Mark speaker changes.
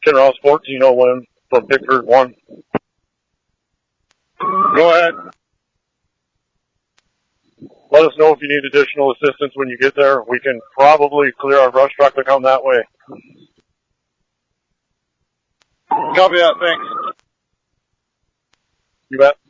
Speaker 1: Ken Ross 1401 from Pickford 1. Go ahead. Let us know if you need additional assistance when you get there. We can probably clear our brush truck to come that way.
Speaker 2: Copy that, thanks.
Speaker 1: You bet.